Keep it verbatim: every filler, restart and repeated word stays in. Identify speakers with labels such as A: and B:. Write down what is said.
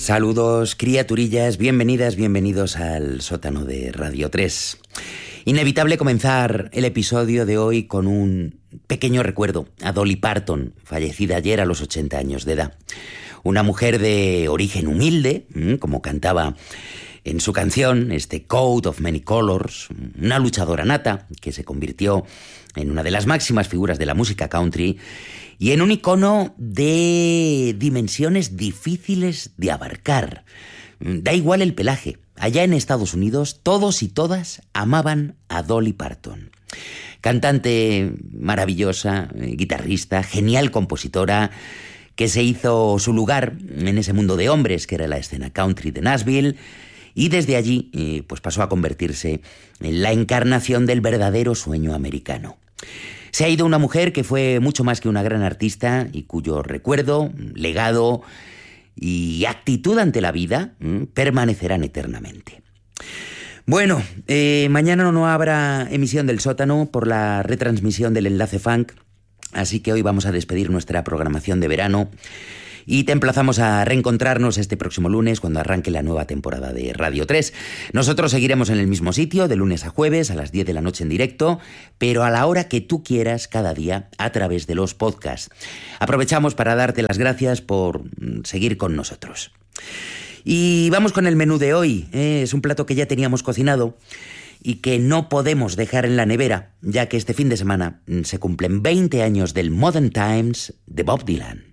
A: Saludos, criaturillas, bienvenidas, bienvenidos al sótano de Radio tres. Inevitable comenzar el episodio de hoy con un pequeño recuerdo a Dolly Parton, fallecida ayer a los ochenta años de edad. Una mujer de origen humilde, como cantaba en su canción, este Coat of Many Colors, una luchadora nata que se convirtió en una de las máximas figuras de la música country y en un icono de dimensiones difíciles de abarcar. Da igual el pelaje. Allá en Estados Unidos, todos y todas amaban a Dolly Parton. Cantante maravillosa, guitarrista, genial compositora, que se hizo su lugar en ese mundo de hombres que era la escena country de Nashville, y desde allí eh, pues pasó a convertirse en la encarnación del verdadero sueño americano. Se ha ido una mujer que fue mucho más que una gran artista y cuyo recuerdo, legado y actitud ante la vida ¿m? permanecerán eternamente. Bueno, eh, mañana no habrá emisión del sótano por la retransmisión del Enlace Funk, así que hoy vamos a despedir nuestra programación de verano y te emplazamos a reencontrarnos este próximo lunes cuando arranque la nueva temporada de Radio tres. Nosotros seguiremos en el mismo sitio de lunes a jueves a las diez de la noche en directo, pero a la hora que tú quieras cada día a través de los podcasts. Aprovechamos para darte las gracias por seguir con nosotros. Y vamos con el menú de hoy. ¿eh? Es un plato que ya teníamos cocinado y que no podemos dejar en la nevera, ya que este fin de semana se cumplen veinte años del Modern Times de Bob Dylan.